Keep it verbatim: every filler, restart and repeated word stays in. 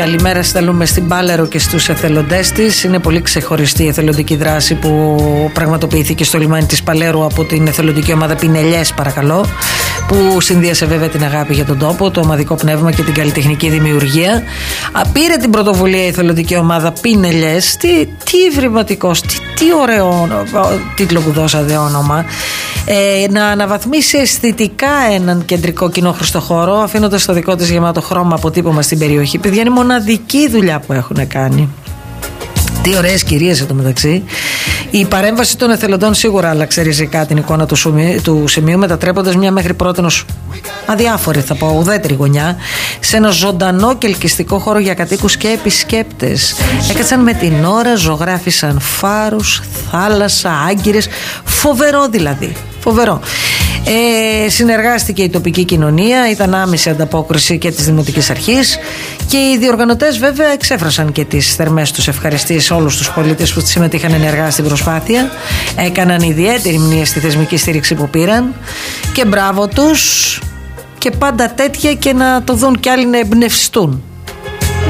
καλημέρα στέλνουμε στην Πάλαιρο και στους εθελοντές της. Είναι πολύ ξεχωριστή η εθελοντική δράση που πραγματοποιήθηκε στο λιμάνι της Παλαίρου από την εθελοντική ομάδα Πινελιές, παρακαλώ, που συνδύασε βέβαια την αγάπη για τον τόπο, το ομαδικό πνεύμα και την καλλιτεχνική δημιουργία. Πήρε την πρωτοβουλία η εθελοντική ομάδα Πινελιές. Τι, τι ευρηματικός, τι, τι ωραίο τίτλο που δώσατε όνομα. Ε, να αναβαθμίσει αισθητικά έναν κεντρικό κοινόχρηστο χώρο, αφήνοντας το δικό της γεμάτο χρώμα αποτύπωμα στην περιοχή. Παιδιά, είναι μοναδική δουλειά που έχουν κάνει. Τι ωραίες κυρίες εδώ μεταξύ. Η παρέμβαση των εθελοντών σίγουρα άλλαξε ριζικά την εικόνα του, σουμί, του σημείου, μετατρέποντας μια μέχρι πρότενος αδιάφορη, θα πω, ουδέτερη γωνιά σε ένα ζωντανό και ελκυστικό χώρο για κατοίκους και επισκέπτες. Έκατσαν με την ώρα, ζωγράφισαν φάρους, θάλασσα, άγκυρες. Φοβερό δηλαδή. Φοβερό. Ε, συνεργάστηκε η τοπική κοινωνία, ήταν άμεση ανταπόκριση και της Δημοτικής Αρχής και οι διοργανωτές βέβαια εξέφρασαν και τις θερμές τους ευχαριστίες σε όλους τους πολίτες που συμμετείχαν ενεργά στην προσπάθεια. Έκαναν ιδιαίτερη μνήμα στη θεσμική στήριξη που πήραν και μπράβο τους, και πάντα τέτοια και να το δουν κι άλλοι να εμπνευστούν.